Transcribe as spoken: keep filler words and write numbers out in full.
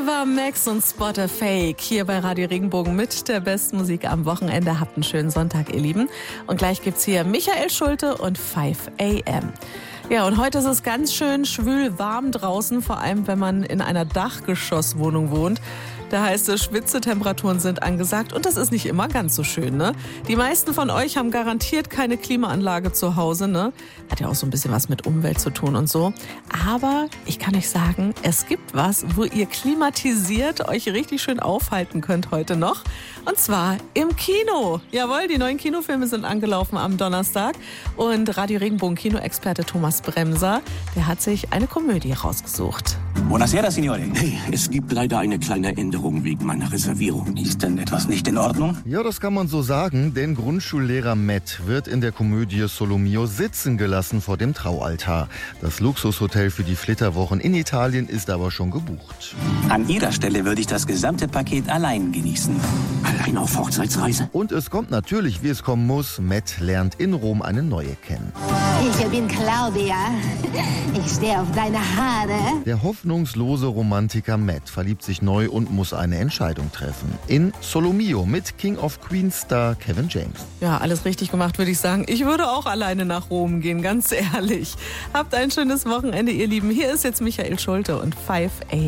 Ava Max und Spotter Fake hier bei Radio Regenbogen mit der besten Musik am Wochenende. Habt einen schönen Sonntag, ihr Lieben. Und gleich gibt's hier Michael Schulte und five a m. Ja, und heute ist es ganz schön schwül warm draußen, vor allem wenn man in einer Dachgeschosswohnung wohnt. Da heißt es, Schwitzetemperaturen sind angesagt und das ist nicht immer ganz so schön, ne? Die meisten von euch haben garantiert keine Klimaanlage zu Hause, ne? Hat ja auch so ein bisschen was mit Umwelt zu tun und so. Aber ich kann euch sagen, es gibt was, wo ihr klimatisiert euch richtig schön aufhalten könnt heute noch. Und zwar im Kino. Jawohl, die neuen Kinofilme sind angelaufen am Donnerstag. Und Radio Regenbogen Kinoexperte Thomas Bremser, der hat sich eine Komödie rausgesucht. Buonasera, Signore. Hey, es gibt leider eine kleine Änderung wegen meiner Reservierung. Ist denn etwas nicht in Ordnung? Ja, das kann man so sagen, denn Grundschullehrer Matt wird in der Komödie Solomio sitzen gelassen vor dem Traualtar. Das Luxushotel für die Flitterwochen in Italien ist aber schon gebucht. An Ihrer Stelle würde ich das gesamte Paket allein genießen. Allein auf Hochzeitsreise? Und es kommt natürlich, wie es kommen muss. Matt lernt in Rom eine neue kennen. Ich bin Claudia. Ich stehe auf deine Haare. Der hoffnungslose Romantiker Matt verliebt sich neu und muss eine Entscheidung treffen. In Solomio mit King of Queens Star Kevin James. Ja, alles richtig gemacht, würde ich sagen. Ich würde auch alleine nach Rom gehen, ganz ehrlich. Habt ein schönes Wochenende, ihr Lieben. Hier ist jetzt Michael Schulte und five a m.